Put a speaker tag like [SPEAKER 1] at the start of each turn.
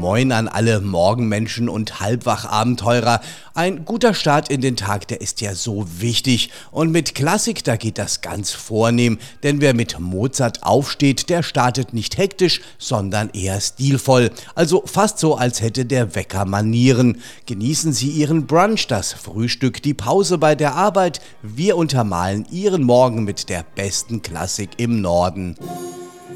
[SPEAKER 1] Moin an alle Morgenmenschen und Halbwach-Abenteurer. Ein guter Start in den Tag, der ist ja so wichtig. Und mit Klassik, da geht das ganz vornehm. Denn wer mit Mozart aufsteht, der startet nicht hektisch, sondern eher stilvoll. Also fast so, als hätte der Wecker Manieren. Genießen Sie Ihren Brunch, das Frühstück, die Pause bei der Arbeit. Wir untermalen Ihren Morgen mit der besten Klassik im Norden.